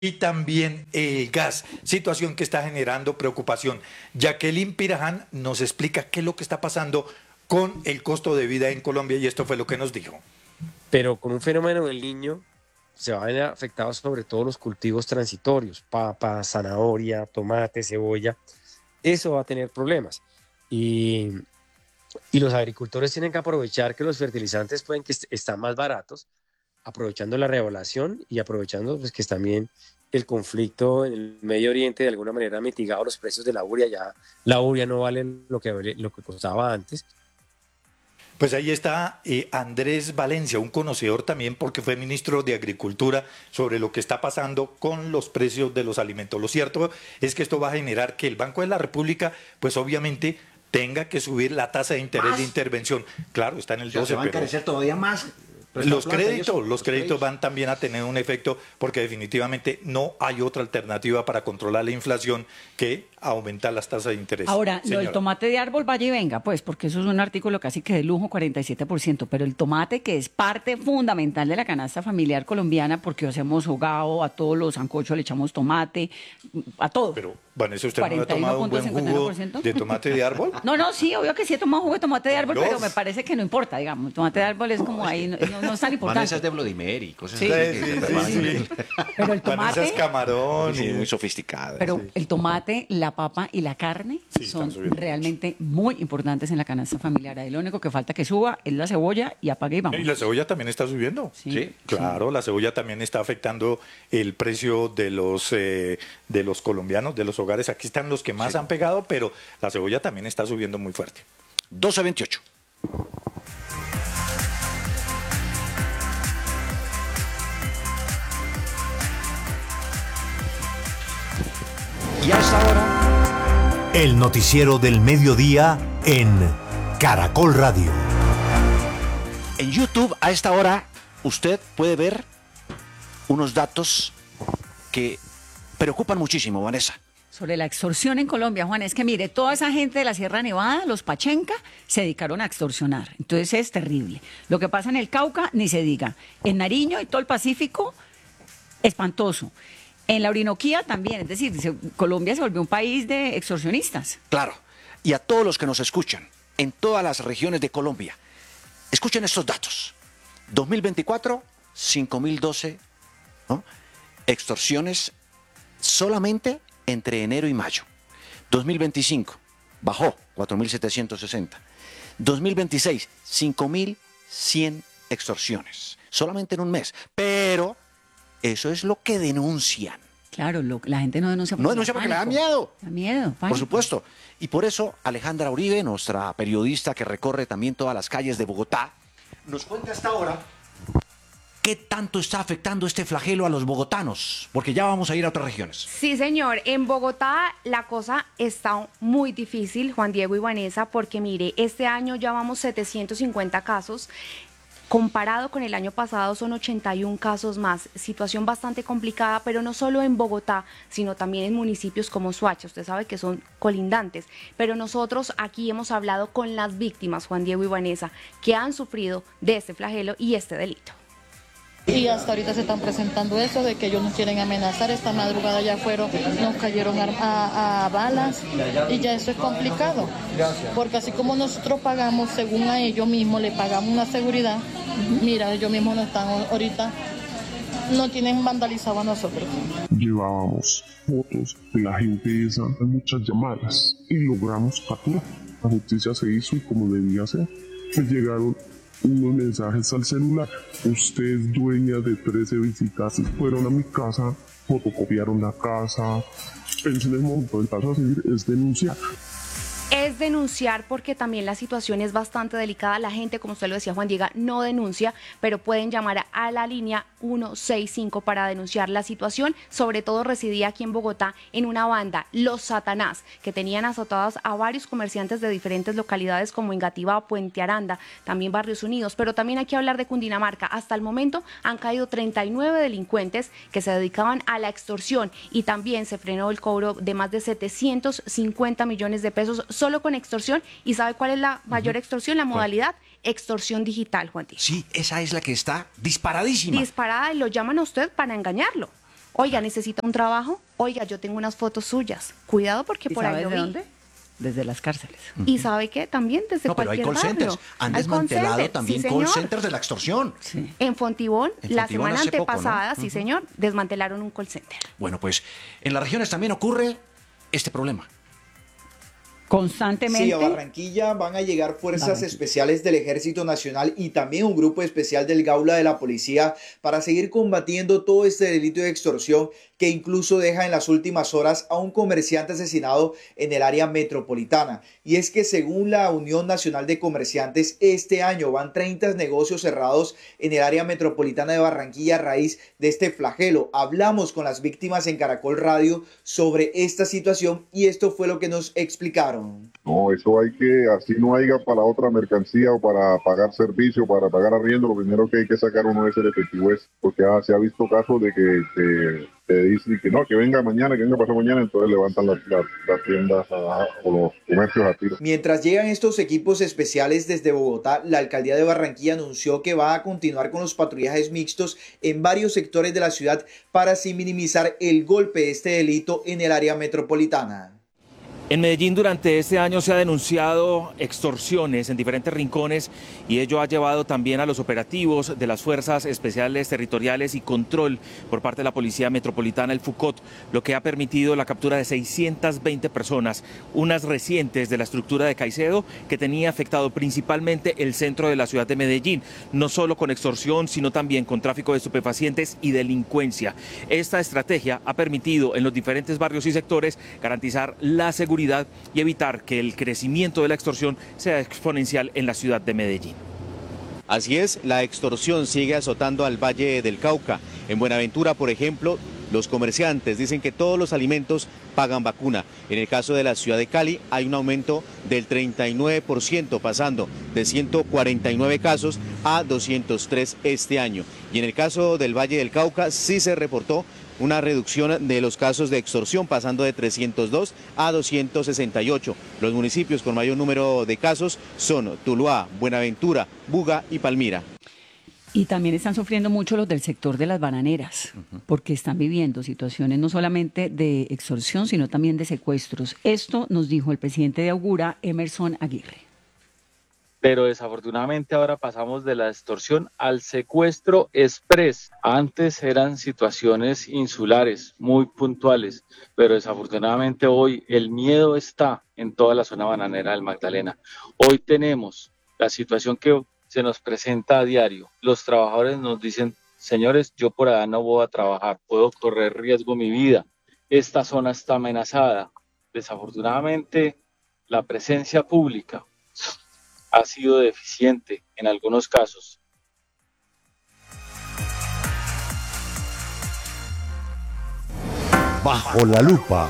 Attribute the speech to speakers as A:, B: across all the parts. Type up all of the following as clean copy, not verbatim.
A: y también el gas, situación que está generando preocupación. Jacqueline Piraján nos explica qué es lo que está pasando con el costo de vida en Colombia y esto fue lo que nos dijo.
B: Pero con un fenómeno del Niño se van a ver afectados sobre todo los cultivos transitorios, papa, zanahoria, tomate, cebolla. Eso va a tener problemas. Y, y los agricultores tienen que aprovechar que los fertilizantes pueden que están más baratos, aprovechando la revaluación y aprovechando pues, que también el conflicto en el Medio Oriente de alguna manera ha mitigado los precios de la urea. Ya la urea no vale lo que costaba antes.
A: Pues ahí está Andrés Valencia, un conocedor también porque fue ministro de Agricultura, sobre lo que está pasando con los precios de los alimentos. Lo cierto es que esto va a generar que el Banco de la República, pues obviamente, tenga que subir la tasa de interés de intervención. Claro, está en el 12%.
C: Se va a encarecer todavía más.
A: Los créditos van también a tener un efecto porque definitivamente no hay otra alternativa para controlar la inflación que aumentar las tasas de interés.
D: Ahora,
A: señora.
D: lo del tomate de árbol vaya y venga, pues, porque eso es un artículo casi que de lujo, 47%, pero el tomate que es parte fundamental de la canasta familiar colombiana, porque hacemos hogao, a todos los sancochos le echamos tomate, a todo.
A: Pero, Vanessa, ¿usted no ha tomado un buen jugo de tomate de árbol?
D: No, sí, obvio que sí he tomado jugo de tomate de árbol,
A: Dios.
D: pero me parece que no importa, digamos, el tomate de árbol es como ahí, no es tan importante.
C: Vanessa es de Vladimir y cosas
D: Sí,
C: así.
A: Sí.
D: Pero el
A: Vanessa
D: tomate...
A: es camarón.
C: Sí,
A: y-
C: muy sofisticada.
D: Pero el tomate, la papa y la carne
A: Sí,
D: son
A: están subiendo
D: realmente muy importantes en la canasta familiar. Ahí lo único que falta que suba es la cebolla y apague y vamos.
A: Y la cebolla también está subiendo.
D: Sí.
A: Claro, la cebolla también está afectando el precio de los colombianos, de los hogares. Aquí están los que más han pegado, pero la cebolla también está subiendo muy fuerte.
C: 12:28. Y a esta hora,
E: El noticiero del mediodía en Caracol Radio.
C: en YouTube, a esta hora, usted puede ver unos datos que preocupan muchísimo, Vanessa.
D: Sobre la extorsión en Colombia, Juan, es que mire, toda esa gente de la Sierra Nevada, los Pachenca, se dedicaron a extorsionar. Entonces es terrible. Lo que pasa en el Cauca, ni se diga. En Nariño y todo el Pacífico, espantoso. En la Orinoquía también, es decir, Colombia se volvió un país de extorsionistas.
C: Claro, y a todos los que nos escuchan en todas las regiones de Colombia, escuchen estos datos. 2024, 5.012, ¿no? Extorsiones solamente entre enero y mayo. 2025, bajó, 4.760. 2026, 5.100 extorsiones, solamente en un mes. Pero eso es lo que denuncian.
D: Claro, la gente no denuncia
C: No denuncia porque le da
D: pánico.
C: miedo.
D: Da miedo,
C: Por
D: pánico.
C: supuesto. Y por eso Alejandra Uribe, nuestra periodista que recorre también todas las calles de Bogotá, nos cuenta hasta ahora qué tanto está afectando este flagelo a los bogotanos, porque ya vamos a ir a otras regiones.
F: Sí, señor. En Bogotá la cosa está muy difícil, Juan Diego y Vanessa, porque mire, este año ya vamos 750 casos. Comparado con el año pasado son 81 casos más, situación bastante complicada, pero no solo en Bogotá, sino también en municipios como Soacha, usted sabe que son colindantes, pero nosotros aquí hemos hablado con las víctimas, Juan Diego y Vanessa, que han sufrido de este flagelo y este delito.
G: Y hasta ahorita se están presentando eso de que ellos nos quieren amenazar. Esta madrugada ya nos cayeron a balas y ya eso es complicado. Porque así como nosotros pagamos, según a ellos mismos, le pagamos una seguridad, mira, ellos mismos no están ahorita, no tienen vandalizado a nosotros.
H: Llevábamos fotos de la gente esa, muchas llamadas y logramos capturar. La justicia se hizo y como debía ser. Me llegaron unos mensajes al celular. Usted es dueña de 13 visitas. Fueron a mi casa, fotocopiaron la casa. En ese momento el paso a seguir es denunciar.
F: Es denunciar porque también la situación es bastante delicada. La gente, como usted lo decía, Juan Diego, no denuncia, pero pueden llamar a la línea 165 para denunciar la situación. Sobre todo residía aquí en Bogotá en una banda, Los Satanás, que tenían azotados a varios comerciantes de diferentes localidades como Engativá, Puente Aranda, también Barrios Unidos. Pero también hay que hablar de Cundinamarca. Hasta el momento han caído 39 delincuentes que se dedicaban a la extorsión y también se frenó el cobro de más de 750 millones de pesos solo con extorsión. ¿Y sabe cuál es la mayor extorsión? La modalidad extorsión digital, Juan Diego.
C: Sí, esa es la que está disparadísima.
F: Disparada y lo llaman a usted para engañarlo. Oiga, ¿necesita un trabajo? Oiga, yo tengo unas fotos suyas. Cuidado porque
D: ¿Y
F: por ahí
D: sabes
F: lo
D: de
F: vi.
D: dónde? Desde las cárceles.
F: ¿Y sabe qué? También desde
C: No, pero hay
F: cualquier
C: call centers.
F: barrio.
C: Han
F: Hay call
C: desmantelado
F: centers,
C: también
F: sí,
C: call
F: señor.
C: centers de la extorsión.
D: Sí.
F: En Fontibón,
C: En
F: la
C: Fontibón
F: semana
C: hace poco,
F: antepasada,
C: ¿no?
F: sí señor, desmantelaron un call center.
C: Bueno, pues en las regiones también ocurre este problema.
D: Constantemente.
I: Sí, a Barranquilla van a llegar fuerzas
D: Barranquilla.
I: especiales del Ejército Nacional y también un grupo especial del Gaula de la Policía para seguir combatiendo todo este delito de extorsión que incluso deja en las últimas horas a un comerciante asesinado en el área metropolitana. Y es que según la Unión Nacional de Comerciantes, este año van 30 negocios cerrados en el área metropolitana de Barranquilla a raíz de este flagelo. Hablamos con las víctimas en Caracol Radio sobre esta situación y esto fue lo que nos explicaron.
J: No, eso hay que, así no haya para otra mercancía o para pagar servicio, para pagar arriendo, lo primero que hay que sacar uno es el efectivo, porque se ha visto casos de que te dicen que no, que venga mañana, que venga pasado mañana, entonces levantan las tiendas o los comercios a tiro.
I: Mientras llegan estos equipos especiales desde Bogotá, la alcaldía de Barranquilla anunció que va a continuar con los patrullajes mixtos en varios sectores de la ciudad para así minimizar el golpe de este delito en el área metropolitana.
K: En Medellín durante este año se ha denunciado extorsiones en diferentes rincones y ello ha llevado también a los operativos de las Fuerzas Especiales Territoriales y control por parte de la Policía Metropolitana, el FUCOT, lo que ha permitido la captura de 620 personas, unas recientes de la estructura de Caicedo que tenía afectado principalmente el centro de la ciudad de Medellín, no solo con extorsión, sino también con tráfico de estupefacientes y delincuencia. Esta estrategia ha permitido en los diferentes barrios y sectores garantizar la seguridad y evitar que el crecimiento de la extorsión sea exponencial en la ciudad de Medellín.
L: Así es, la extorsión sigue azotando al Valle del Cauca. En Buenaventura, por ejemplo, los comerciantes dicen que todos los alimentos pagan vacuna. En el caso de la ciudad de Cali hay un aumento del 39%, pasando de 149 casos a 203 este año. Y en el caso del Valle del Cauca sí se reportó una reducción de los casos de extorsión, pasando de 302 a 268. Los municipios con mayor número de casos son Tuluá, Buenaventura, Buga y Palmira.
D: Y también están sufriendo mucho los del sector de las bananeras, porque están viviendo situaciones no solamente de extorsión, sino también de secuestros. Esto nos dijo el presidente de Augura, Emerson Aguirre.
M: Pero desafortunadamente ahora pasamos de la extorsión al secuestro express. Antes eran situaciones insulares, muy puntuales, pero desafortunadamente hoy el miedo está en toda la zona bananera del Magdalena. Hoy tenemos la situación que se nos presenta a diario. Los trabajadores nos dicen, señores, yo por allá no voy a trabajar, puedo correr riesgo mi vida. Esta zona está amenazada. Desafortunadamente, la presencia pública ha sido deficiente en algunos casos.
E: Bajo la lupa.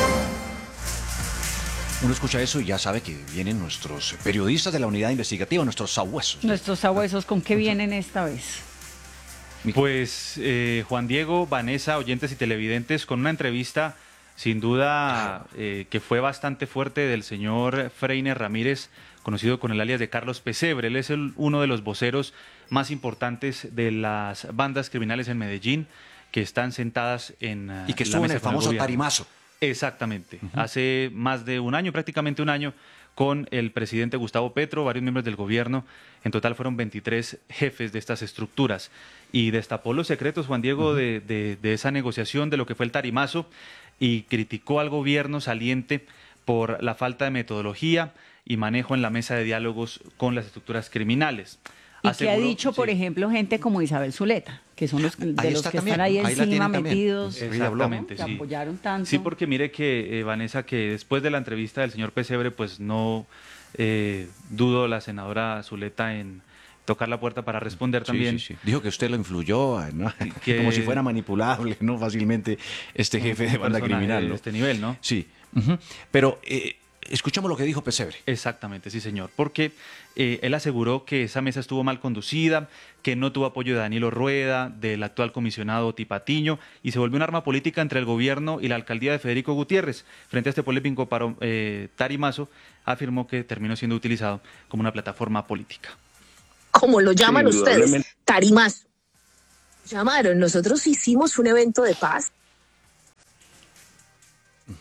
C: Uno escucha eso y ya sabe que vienen nuestros periodistas de la unidad investigativa, nuestros sabuesos.
D: Nuestros sabuesos, ¿con qué vienen esta vez?
N: Pues Juan Diego, Vanessa, oyentes y televidentes, con una entrevista sin duda que fue bastante fuerte del señor Freiner Ramírez, conocido con el alias de Carlos Pesebre. Él es uno de los voceros más importantes de las bandas criminales en Medellín, que están sentadas en
C: y que
N: la
C: estuvo en
N: mesa
C: el
N: con
C: famoso
N: gobierno.
C: tarimazo.
N: Exactamente. Hace más de un año, prácticamente un año, con el presidente Gustavo Petro, varios miembros del gobierno. En total fueron 23 jefes de estas estructuras. Y destapó los secretos, Juan Diego, de esa negociación, de lo que fue el tarimazo, y criticó al gobierno saliente por la falta de metodología y manejo en la mesa de diálogos con las estructuras criminales.
D: ¿Y qué ha dicho, por ejemplo, gente como Isabel Zuleta, que son los de los que están ahí encima metidos,
N: Exactamente,
D: que
N: sí.
D: apoyaron tanto?
N: Sí, porque mire que, Vanessa, que después de la entrevista del señor Pesebre, pues no dudo la senadora Zuleta en tocar la puerta para responder también.
C: Sí. Dijo que usted lo influyó, ¿no?
N: Que,
C: como si fuera manipulable, ¿no? Fácilmente este jefe de banda criminal, ¿no?
N: De este nivel, ¿no?
C: Sí. Pero escuchamos lo que dijo Pesebre.
N: Exactamente, sí, señor. Porque él aseguró que esa mesa estuvo mal conducida, que no tuvo apoyo de Danilo Rueda, del actual comisionado Tipatiño, y se volvió un arma política entre el gobierno y la alcaldía de Federico Gutiérrez. Frente a este polémico tarimazo, afirmó que terminó siendo utilizado como una plataforma política.
O: Como lo llaman ustedes, tarimazo. Llamaron, nosotros hicimos un evento de paz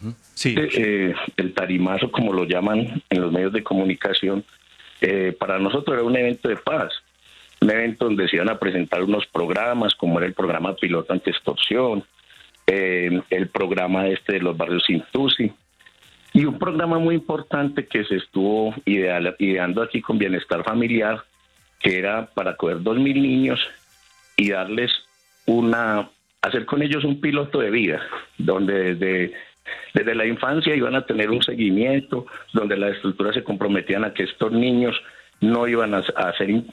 N: Sí.
O: El tarimazo, como lo llaman en los medios de comunicación, para nosotros era un evento de paz, un evento donde se iban a presentar unos programas, como era el programa piloto anti-extorsión, el programa de los barrios Sintusi, y un programa muy importante que se estuvo ideando aquí con Bienestar Familiar, que era para coger 2.000 niños y darles hacer con ellos un piloto de vida, donde desde la infancia iban a tener un seguimiento, donde las estructuras se comprometían a que estos niños no iban a ser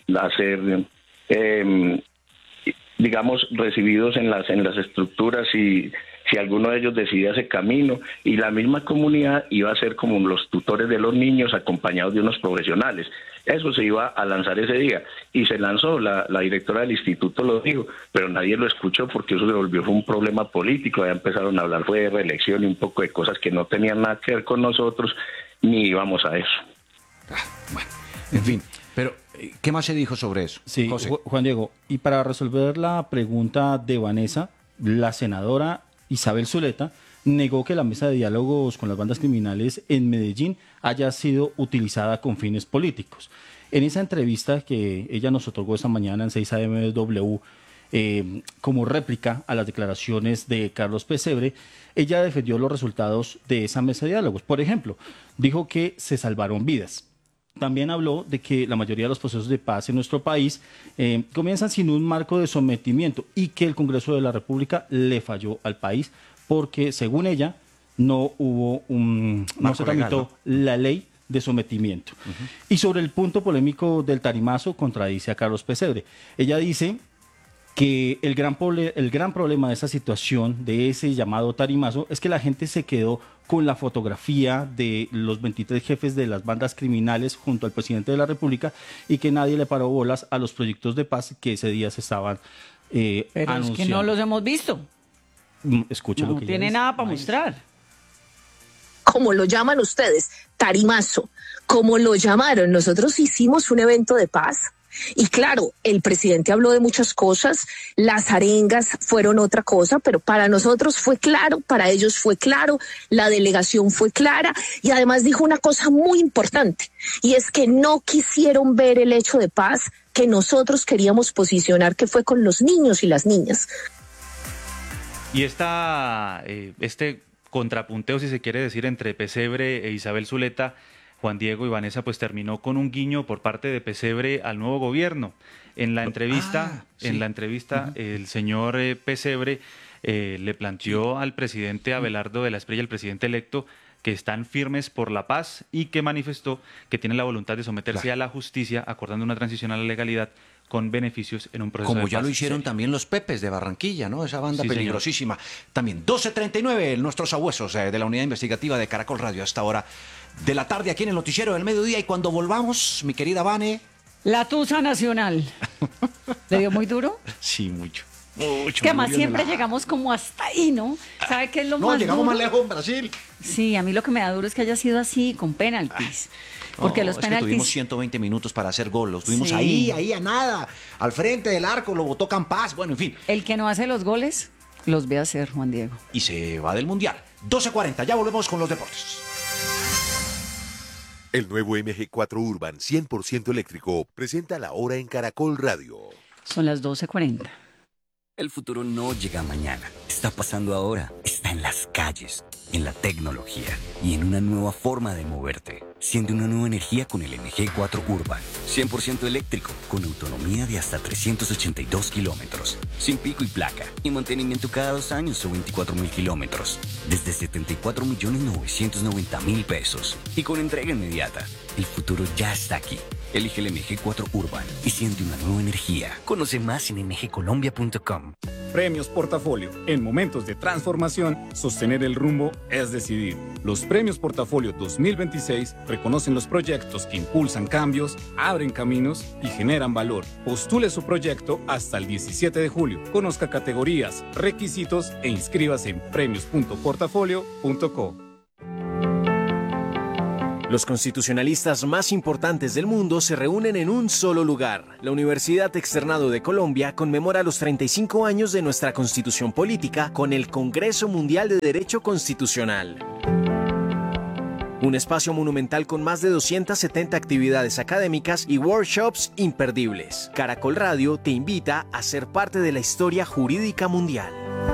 O: digamos, recibidos en las estructuras y si alguno de ellos decidía ese camino, y la misma comunidad iba a ser como los tutores de los niños acompañados de unos profesionales. Eso se iba a lanzar ese día y se lanzó, la directora del instituto lo dijo, pero nadie lo escuchó porque eso se volvió un problema político. Ya empezaron a hablar fue de reelección y un poco de cosas que no tenían nada que ver con nosotros, ni íbamos a eso.
C: Bueno, en fin, pero ¿qué más se dijo sobre eso?
P: Sí,
C: José.
P: Juan Diego, y para resolver la pregunta de Vanessa, la senadora Isabel Zuleta negó que la mesa de diálogos con las bandas criminales en Medellín haya sido utilizada con fines políticos. En esa entrevista que ella nos otorgó esta mañana en 6 AMW, como réplica a las declaraciones de Carlos Pesebre, ella defendió los resultados de esa mesa de diálogos. Por ejemplo, dijo que se salvaron vidas. También habló de que la mayoría de los procesos de paz en nuestro país comienzan sin un marco de sometimiento y que el Congreso de la República le falló al país porque, según ella, no se tramitó la ley de sometimiento. Y sobre el punto polémico del tarimazo, contradice a Carlos Pesebre. Ella dice que el gran problema de esa situación, de ese llamado tarimazo, es que la gente se quedó con la fotografía de los 23 jefes de las bandas criminales junto al presidente de la República y que nadie le paró bolas a los proyectos de paz que ese día se estaban
D: Pero
P: anunciando.
D: es que no los hemos visto.
P: Escucha
D: No
P: lo que
D: tiene
P: ella
D: nada para mostrar.
Q: Como lo llaman ustedes, tarimazo, como lo llamaron, nosotros hicimos un evento de paz. Y claro, el presidente habló de muchas cosas, las arengas fueron otra cosa, pero para nosotros fue claro, para ellos fue claro, la delegación fue clara y además dijo una cosa muy importante, y es que no quisieron ver el hecho de paz que nosotros queríamos posicionar, que fue con los niños y las niñas.
N: Y este contrapunteo, si se quiere decir, entre Pesebre e Isabel Zuleta, Juan Diego y Vanessa, pues terminó con un guiño por parte de Pesebre al nuevo gobierno. En la entrevista, el señor Pesebre le planteó al presidente Abelardo de la Espriella, el presidente electo, que están firmes por la paz y que manifestó que tienen la voluntad de someterse a la justicia, acordando una transición a la legalidad con beneficios en un proceso de
C: Como
N: paz.
C: ya lo hicieron también los Pepes de Barranquilla, ¿no? Esa banda peligrosísima. También 12:39, nuestros sabuesos de la unidad investigativa de Caracol Radio a esta hora de la tarde aquí en el noticiero del mediodía. Y cuando volvamos, mi querida Vane...
D: La Tusa Nacional. ¿Le dio muy duro?
C: Sí, mucho.
D: Es que además siempre llegamos como hasta ahí, ¿no? ¿Sabe qué es lo más duro?
C: No, llegamos más lejos en Brasil.
D: Sí, a mí lo que me da duro es que haya sido así, con penaltis. Porque los
C: es que
D: penaltis...
C: tuvimos 120 minutos para hacer gol, los tuvimos
D: Sí.
C: ahí a nada, al frente del arco, lo botó Campas, bueno, en fin.
D: El que no hace los goles, los ve hacer, Juan Diego.
C: Y se va del Mundial. 12:40, ya volvemos con los deportes.
R: El nuevo MG4 Urban 100% eléctrico presenta la hora en Caracol Radio.
D: Son las 12:40.
S: El futuro no llega mañana, está pasando ahora, está en las calles, en la tecnología y en una nueva forma de moverte. Siente una nueva energía con el MG4 Urban, 100% eléctrico, con autonomía de hasta 382 kilómetros, sin pico y placa, y mantenimiento cada 2 años o 24.000 kilómetros, desde 74.990.000 pesos, y con entrega inmediata. El futuro ya está aquí. Elige el MG4 Urban y siente una nueva energía. Conoce más en mgcolombia.com.
T: Premios Portafolio. En momentos de transformación, sostener el rumbo es decidir. Los Premios Portafolio 2026 reconocen los proyectos que impulsan cambios, abren caminos y generan valor. Postule su proyecto hasta el 17 de julio. Conozca categorías, requisitos e inscríbase en premios.portafolio.co.
U: Los constitucionalistas más importantes del mundo se reúnen en un solo lugar. La Universidad Externado de Colombia conmemora los 35 años de nuestra Constitución Política con el Congreso Mundial de Derecho Constitucional. Un espacio monumental con más de 270 actividades académicas y workshops imperdibles. Caracol Radio te invita a ser parte de la historia jurídica mundial.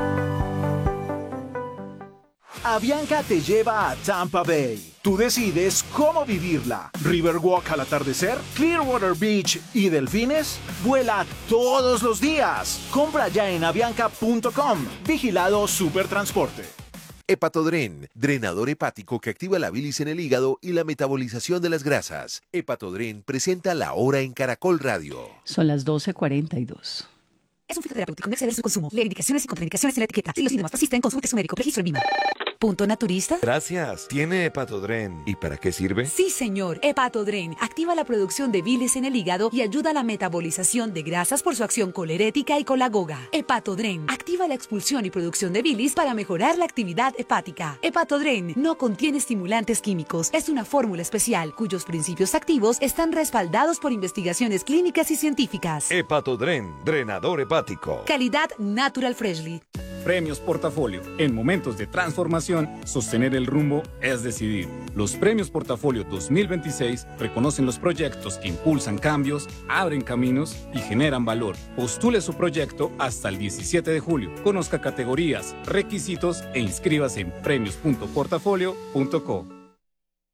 B: Avianca te lleva a Tampa Bay. Tú decides cómo vivirla. Riverwalk al atardecer, Clearwater Beach y delfines. Vuela todos los días. Compra ya en avianca.com. Vigilado Supertransporte.
R: Hepatodren, drenador hepático que activa la bilis en el hígado y la metabolización de las grasas. Hepatodren presenta La Hora en Caracol Radio.
D: Son las 12:42.
V: Es un fitoterapéutico, no exceder su consumo. Lee indicaciones y contraindicaciones en la etiqueta. Si los síntomas persisten, consulte a su médico. Registro en VIMA. ¿Punto naturista?
W: Gracias. ¿Tiene Hepatodren? ¿Y para qué sirve?
V: Sí, señor. Hepatodren activa la producción de bilis en el hígado y ayuda a la metabolización de grasas por su acción colerética y colagoga. Hepatodren activa la expulsión y producción de bilis para mejorar la actividad hepática. Hepatodren no contiene estimulantes químicos. Es una fórmula especial cuyos principios activos están respaldados por investigaciones clínicas y científicas.
W: Hepatodren, drenador hepático.
V: Calidad Natural Freshly.
T: Premios Portafolio. En momentos de transformación, sostener el rumbo es decidir. Los Premios Portafolio 2026 reconocen los proyectos que impulsan cambios, abren caminos y generan valor. Postule su proyecto hasta el 17 de julio. Conozca categorías, requisitos e inscríbase en premios.portafolio.co.